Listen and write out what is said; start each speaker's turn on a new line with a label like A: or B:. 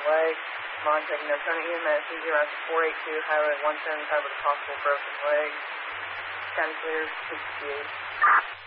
A: leg. Montague, Nocona EMS, easy route to 482, Highway 175 with a possible broken leg. Scan clear, 68.